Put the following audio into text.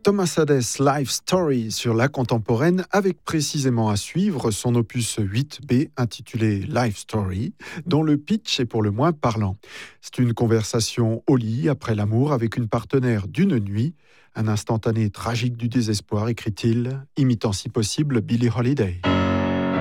Thomas Hadès Life Story sur la contemporaine, avec précisément à suivre son opus 8B intitulé Life Story, dont le pitch est pour le moins parlant. C'est une conversation au lit après l'amour avec une partenaire d'une nuit, un instantané tragique du désespoir, écrit-il, imitant si possible Billie Holiday.